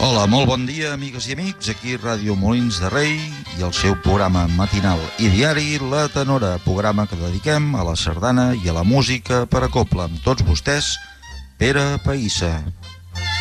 Hola, molt bon dia, amigues i amics. Aquí Ràdio Molins de Rei i el seu programa matinal i diari La Tenora, programa que dediquem a la sardana i a la música per a cobla. Amb tots vostès, Pere Païssa.